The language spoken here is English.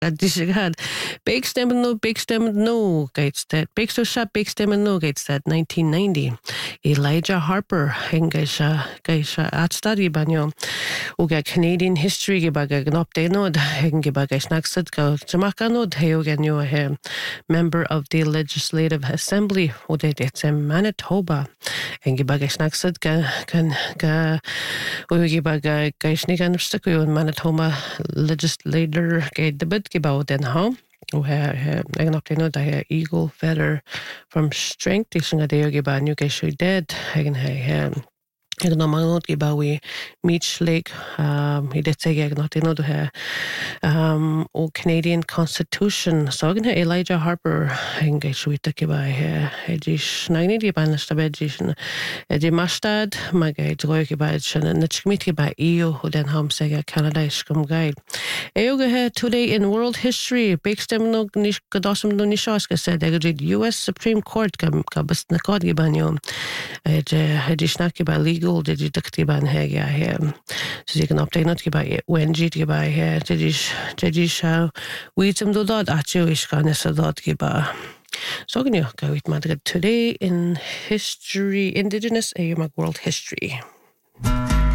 Dis had Big Stem No gates that Big So Shop Big Stem No gates that 1990. Elijah Harper hengesha at study banyo uga Canadian history gibaga gnopte nod hengibaga snaksad go Jamaica nod heoganyo he member of the Legislative Assembly ude it's in Manitoba hengibaga snaksad ga ugibaga gaishnigan stuku in Manitoba legislator gate the bit about den how egen op no da eagle feather from strength tinga de giba new geshu dead egen egen no mangot giba we Meech Lake he did say egen no do o Canadian Constitution so egen Elijah Harper egen geshu giba he dis 90 ban stabedischen de mastad magay droy giba na chmit giba EU who den ham say Canada skum guide Eoga today in world history, Big Stem no Godosum no Nishaska said the US Supreme Court kabast na kod gibanyo. Hadishnaki ba legal did you ban hega here. So you can update not giba wenji giba here. Jedish we some do dot achu ishkanes dot giba. So can you go with Madrid today in history, indigenous world history.